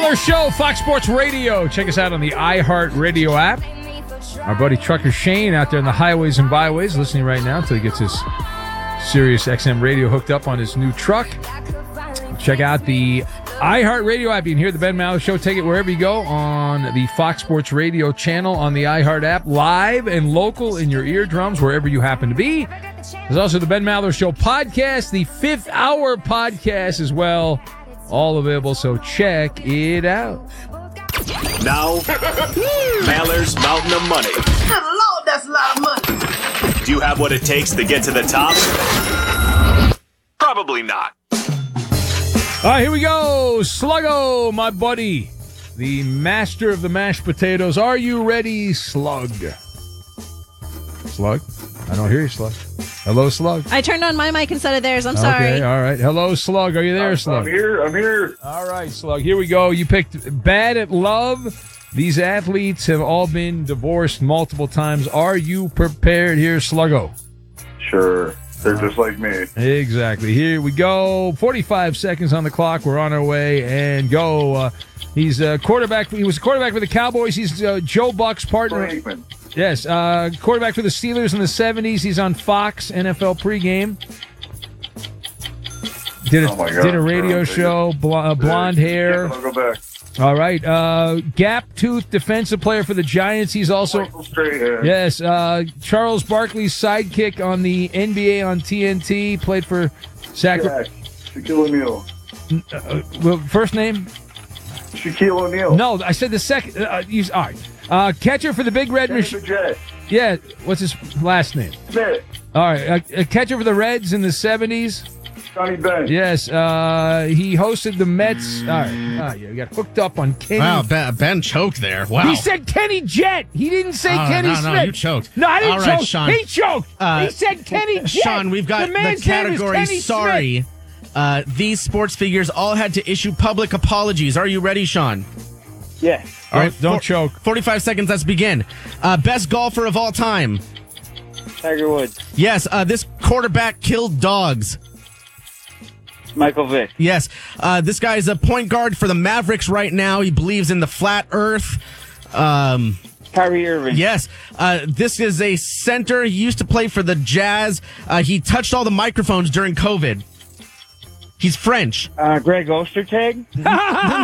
Show, Fox Sports Radio. Check us out on the iHeartRadio app. Our buddy Trucker Shane out there in the highways and byways listening right now until he gets his Sirius XM radio hooked up on his new truck. Check out the iHeartRadio app. You can hear the Ben Maller Show. Take it wherever you go on the Fox Sports Radio channel on the iHeart app. Live and local in your eardrums wherever you happen to be. There's also the Ben Maller Show podcast, the 5th Hour podcast as well. All available, so check it out. Now, Maller's Mountain of Money. Good Lord, that's a lot of money. Do you have what it takes to get to the top? Probably not. All right, here we go. Sluggo, my buddy, the master of the mashed potatoes. Are you ready, Slug? Slug? I don't hear you, Slug. Hello, Slug. I turned on my mic instead of theirs. I'm sorry. Okay, all right. Hello, Slug. Are you there, Slug? I'm here. All right, Slug. Here we go. You picked Bad at Love. These athletes have all been divorced multiple times. Are you prepared here, Sluggo? Sure. They're just like me. Exactly. Here we go. 45 seconds on the clock. We're on our way. And go. He's a quarterback. He was a quarterback for the Cowboys. He's Joe Buck's partner. Aikman. Yes. Quarterback for the Steelers in the 70s. He's on Fox NFL pregame. Did a radio show. Blonde hair. I'll go back. All right. Gap-toothed defensive player for the Giants. He's also... Michael Strahan. Yes. Charles Barkley's sidekick on the NBA on TNT. Played for Sacramento. Shaquille O'Neal. First name? Shaquille O'Neal. No, I said the second. All right. Catcher for the Big Red Machine. Yeah. What's his last name? Smith. All right. Catcher for the Reds in the 70s. Johnny Bench. Yes. He hosted the Mets. All right. You got hooked up on Kenny. Wow, Ben choked there. Wow. He said Kenny Jett. He didn't say Kenny Smith. No, you choked. No, I didn't All right, choke. Sean. He choked. He said Kenny Jett. Sean, we've got the man's category name is Kenny sorry. Smith. These sports figures all had to issue public apologies. Are you ready, Sean? Yeah. All right, don't choke. 45 seconds, let's begin. Best golfer of all time. Tiger Woods. Yes, this quarterback killed dogs. Michael Vick. Yes, this guy's a point guard for the Mavericks right now. He believes in the flat earth. Kyrie Irving. Yes, this is a center. He used to play for the Jazz. He touched all the microphones during COVID. He's French. Greg Ostertag.